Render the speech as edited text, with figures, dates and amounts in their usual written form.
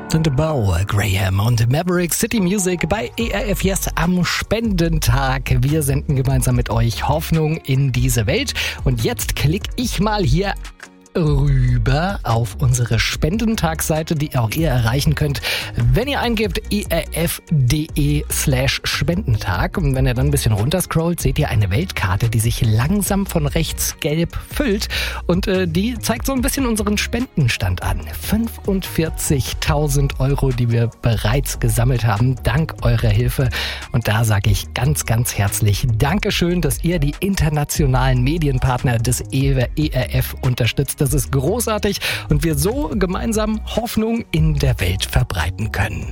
Und Bo Graham und Maverick City Music bei ERF Yes am Spendentag. Wir senden gemeinsam mit euch Hoffnung in diese Welt. Und jetzt klicke ich mal hier rüber auf unsere Spendentagsseite, die auch ihr erreichen könnt, wenn ihr eingebt erf.de/Spendentag. Und wenn ihr dann ein bisschen runterscrollt, seht ihr eine Weltkarte, die sich langsam von rechts gelb füllt. Und die zeigt so ein bisschen unseren Spendenstand an. 45.000 Euro, die wir bereits gesammelt haben, dank eurer Hilfe. Und da sage ich ganz, ganz herzlich Dankeschön, dass ihr die internationalen Medienpartner des ERF unterstützt. Das ist großartig und wir so gemeinsam Hoffnung in der Welt verbreiten können.